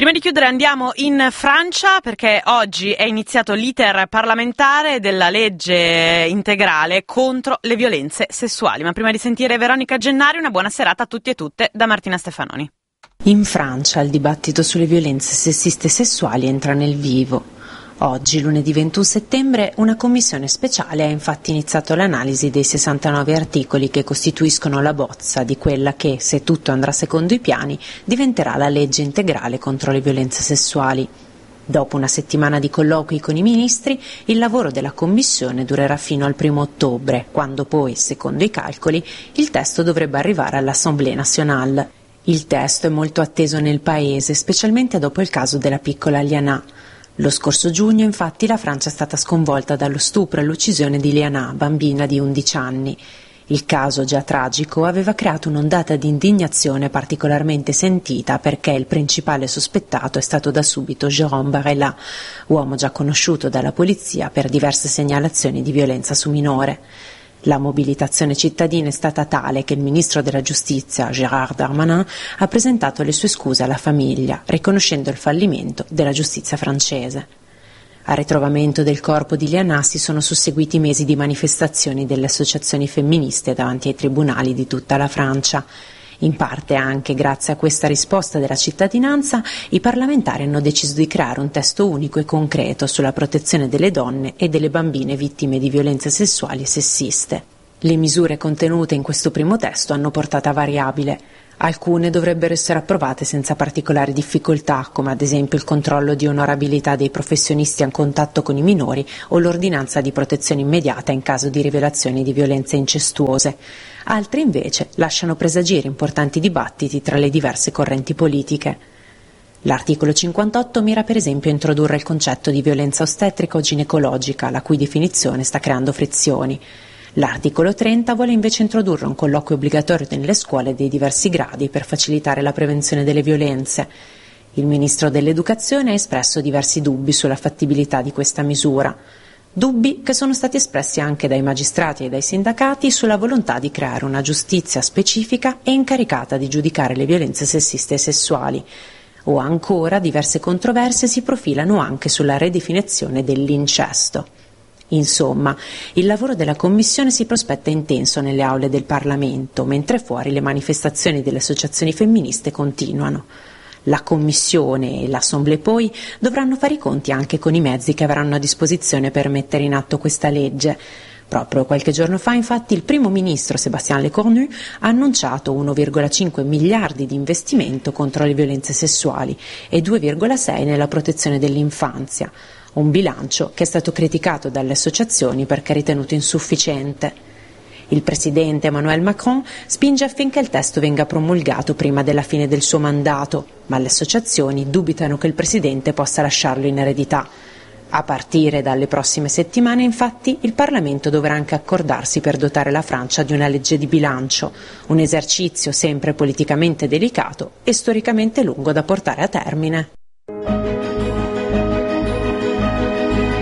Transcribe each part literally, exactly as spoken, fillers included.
Prima di chiudere andiamo in Francia perché oggi è iniziato l'iter parlamentare della legge integrale contro le violenze sessuali. Ma prima di sentire Veronica Gennari, una buona serata a tutti e tutte da Martina Stefanoni. In Francia il dibattito sulle violenze sessiste e sessuali entra nel vivo. Oggi, lunedì ventuno settembre, una commissione speciale ha infatti iniziato l'analisi dei sessantanove articoli che costituiscono la bozza di quella che, se tutto andrà secondo i piani, diventerà la legge integrale contro le violenze sessuali. Dopo una settimana di colloqui con i ministri, il lavoro della commissione durerà fino al primo ottobre, quando poi, secondo i calcoli, il testo dovrebbe arrivare all'Assemblée nationale. Il testo è molto atteso nel paese, specialmente dopo il caso della piccola Liana. Lo scorso giugno, infatti, la Francia è stata sconvolta dallo stupro e l'uccisione di Liana, bambina di undici anni. Il caso, già tragico, aveva creato un'ondata di indignazione particolarmente sentita perché il principale sospettato è stato da subito Jérôme Barela, uomo già conosciuto dalla polizia per diverse segnalazioni di violenza su minore. La mobilitazione cittadina è stata tale che il ministro della giustizia, Gérald Darmanin, ha presentato le sue scuse alla famiglia, riconoscendo il fallimento della giustizia francese. Al ritrovamento del corpo di Liana si sono susseguiti mesi di manifestazioni delle associazioni femministe davanti ai tribunali di tutta la Francia. In parte anche grazie a questa risposta della cittadinanza, i parlamentari hanno deciso di creare un testo unico e concreto sulla protezione delle donne e delle bambine vittime di violenze sessuali e sessiste. Le misure contenute in questo primo testo hanno portata variabile. Alcune dovrebbero essere approvate senza particolari difficoltà, come ad esempio il controllo di onorabilità dei professionisti a contatto con i minori o l'ordinanza di protezione immediata in caso di rivelazioni di violenze incestuose. Altre invece lasciano presagire importanti dibattiti tra le diverse correnti politiche. L'articolo cinquantotto mira per esempio a introdurre il concetto di violenza ostetrica o ginecologica, la cui definizione sta creando frizioni. L'articolo trenta vuole invece introdurre un colloquio obbligatorio nelle scuole dei diversi gradi per facilitare la prevenzione delle violenze. Il ministro dell'Educazione ha espresso diversi dubbi sulla fattibilità di questa misura. Dubbi che sono stati espressi anche dai magistrati e dai sindacati sulla volontà di creare una giustizia specifica e incaricata di giudicare le violenze sessiste e sessuali. O ancora diverse controversie si profilano anche sulla ridefinizione dell'incesto. Insomma, il lavoro della Commissione si prospetta intenso nelle aule del Parlamento, mentre fuori le manifestazioni delle associazioni femministe continuano. La Commissione e l'Assemblée poi dovranno fare i conti anche con i mezzi che avranno a disposizione per mettere in atto questa legge. Proprio qualche giorno fa, infatti, il primo ministro Sébastien Lecornu ha annunciato uno virgola cinque miliardi di investimento contro le violenze sessuali e due virgola sei nella protezione dell'infanzia. Un bilancio che è stato criticato dalle associazioni perché ritenuto insufficiente. Il presidente Emmanuel Macron spinge affinché il testo venga promulgato prima della fine del suo mandato, ma le associazioni dubitano che il presidente possa lasciarlo in eredità. A partire dalle prossime settimane, infatti, il Parlamento dovrà anche accordarsi per dotare la Francia di una legge di bilancio, un esercizio sempre politicamente delicato e storicamente lungo da portare a termine.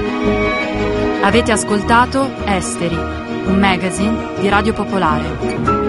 Avete ascoltato Esteri, un magazine di Radio Popolare.